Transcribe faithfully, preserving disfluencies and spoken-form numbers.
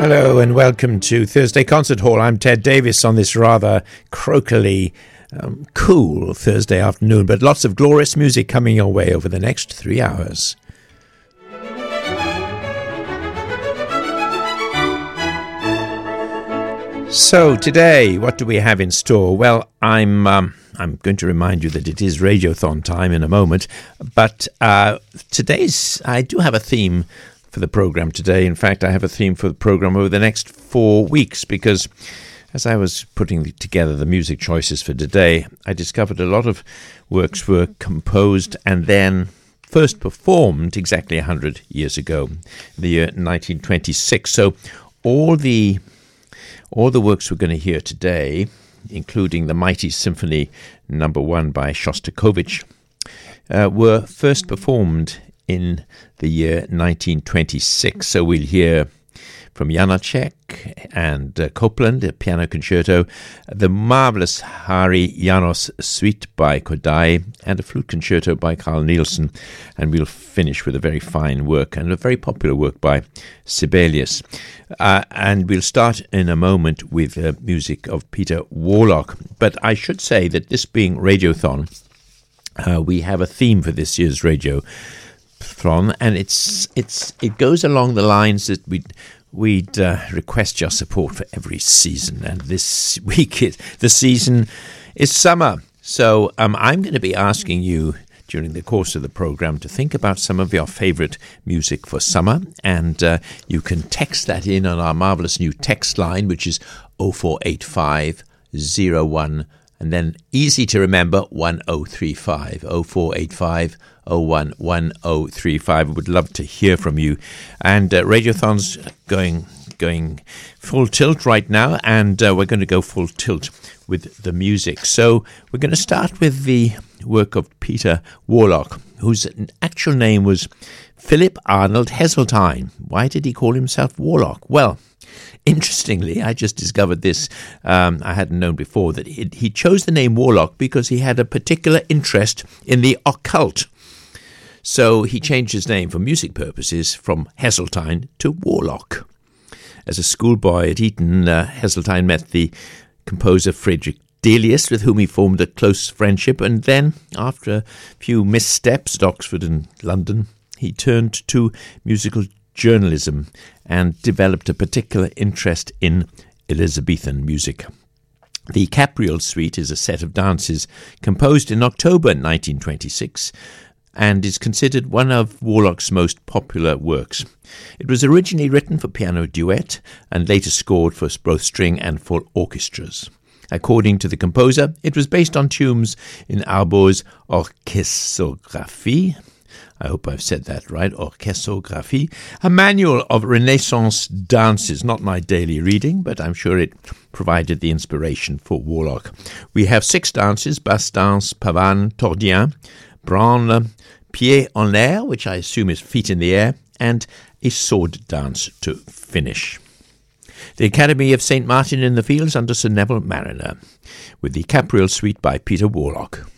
Hello and welcome to Thursday Concert Hall. I'm Ted Davis on this rather crocally um, cool Thursday afternoon, but lots of glorious music coming your way over the next three hours. So today, what do we have in store? Well, I'm um, I'm going to remind you that it is Radiothon time in a moment, but uh, today's I do have a theme for the program today. In fact, I have a theme for the program over the next four weeks because as I was putting together the music choices for today, I discovered a lot of works were composed and then first performed exactly one hundred years ago, the year nineteen twenty-six. So all the all the works we're going to hear today, including the Mighty Symphony Number One by Shostakovich, uh, were first performed in the year nineteen twenty-six. So we'll hear from Janacek and uh, Copland, a piano concerto, the marvelous Hari Janos Suite by Kodály, and a flute concerto by Carl Nielsen. And we'll finish with a very fine work and a very popular work by Sibelius. Uh, and we'll start in a moment with uh, music of Peter Warlock. But I should say that this being Radiothon, uh, we have a theme for this year's Radiothon, and it's it's it goes along the lines that we We'd uh, request your support for every season, and this week is, the season is summer. So um, I'm going to be asking you during the course of the program to think about some of your favorite music for summer, and uh, you can text that in on our marvelous new text line, which is oh four eight five oh one, and then easy to remember, one oh three five, oh four eight five oh one one oh three five. I would love to hear from you. And uh, Radiothon's going going full tilt right now, and uh, we're going to go full tilt with the music. So we're going to start with the work of Peter Warlock, whose actual name was Philip Arnold Heseltine. Why did he call himself Warlock? Well, interestingly, I just discovered this, um, I hadn't known before, that he, he chose the name Warlock because he had a particular interest in the occult. So he changed his name for music purposes from Heseltine to Warlock. As a schoolboy at Eton, uh, Heseltine met the composer Frederick Delius, with whom he formed a close friendship, and then, after a few missteps at Oxford and London, he turned to musical journalism and developed a particular interest in Elizabethan music. The Capriol Suite is a set of dances composed in October nineteen twenty-six, and is considered one of Warlock's most popular works. It was originally written for piano duet and later scored for both string and full orchestras. According to the composer, it was based on tunes in Arbaud's Orchestographie, I hope I've said that right, Orchestographie, a manual of Renaissance dances, not my daily reading, but I'm sure it provided the inspiration for Warlock. We have six dances: basse danse, pavane, tordien, branle, pied en l'air, which I assume is feet in the air, and a sword dance to finish. The Academy of Saint Martin in the Fields under Sir Neville Marriner, with the Capriol Suite by Peter Warlock.